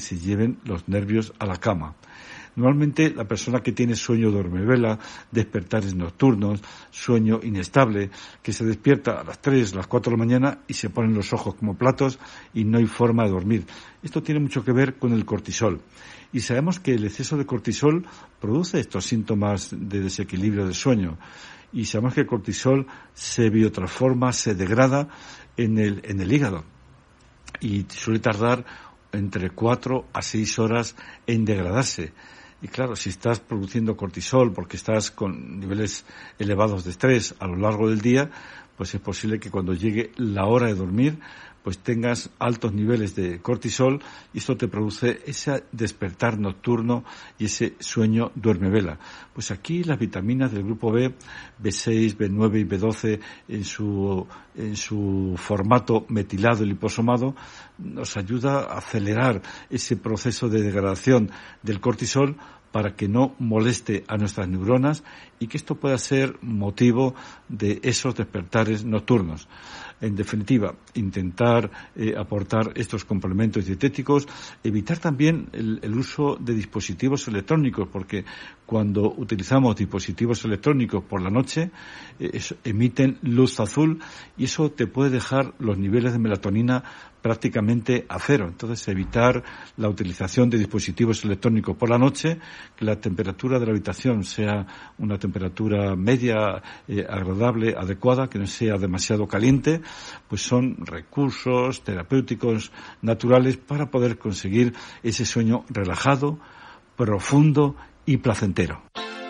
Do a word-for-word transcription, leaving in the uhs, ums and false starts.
se lleven los nervios a la cama. Normalmente la persona que tiene sueño dormivela, despertares nocturnos, sueño inestable, que se despierta a las tres, a las cuatro de la mañana y se ponen los ojos como platos y no hay forma de dormir. Esto tiene mucho que ver con el cortisol. Y sabemos que el exceso de cortisol produce estos síntomas de desequilibrio del sueño. Y sabemos que el cortisol se biotransforma, se degrada en el, en el hígado. Y suele tardar entre cuatro a seis horas en degradarse. Y claro, si estás produciendo cortisol porque estás con niveles elevados de estrés a lo largo del día, pues es posible que cuando llegue la hora de dormir, pues tengas altos niveles de cortisol y esto te produce ese despertar nocturno y ese sueño duermevela. Pues aquí las vitaminas del grupo B, B seis, B nueve y B doce en su, en su formato metilado y liposomado nos ayuda a acelerar ese proceso de degradación del cortisol para que no moleste a nuestras neuronas y que esto pueda ser motivo de esos despertares nocturnos. En definitiva, intentar eh, aportar estos complementos dietéticos, evitar también el, el uso de dispositivos electrónicos, porque cuando utilizamos dispositivos electrónicos por la noche, eh, eso, emiten luz azul y eso te puede dejar los niveles de melatonina prácticamente a cero. Entonces, evitar la utilización de dispositivos electrónicos por la noche, que la temperatura de la habitación sea una temperatura media, eh, agradable, adecuada, que no sea demasiado caliente, pues son recursos terapéuticos naturales para poder conseguir ese sueño relajado, profundo y placentero.